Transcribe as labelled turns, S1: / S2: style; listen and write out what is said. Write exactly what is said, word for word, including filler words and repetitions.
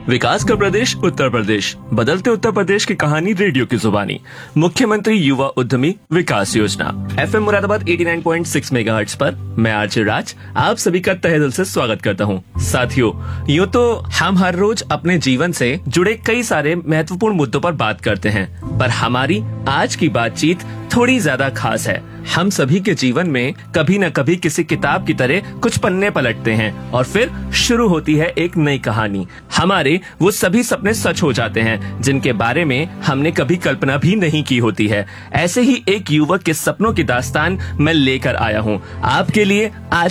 S1: विकास का प्रदेश उत्तर प्रदेश, बदलते उत्तर प्रदेश की कहानी रेडियो की जुबानी। मुख्यमंत्री युवा उद्यमी विकास योजना। एफएम मुरादाबाद नवासी पॉइंट छह मेगाहर्ट्ज पर मैं आरजे राज आप सभी का तहे दिल से स्वागत करता हूं। साथियों, यूं तो हम हर रोज अपने जीवन से जुड़े कई सारे महत्वपूर्ण मुद्दों पर बात करते हैं, पर हमारी आज की बातचीत थोड़ी ज्यादा खास है। हम सभी के जीवन में कभी न कभी किसी किताब की तरह कुछ पन्ने पलटते हैं और फिर शुरू होती है एक नई कहानी। हमारे वो सभी सपने सच हो जाते हैं जिनके बारे में हमने कभी कल्पना भी नहीं की होती है। ऐसे ही एक युवक के सपनों की दास्तान मैं लेकर आया हूँ आपके लिए आज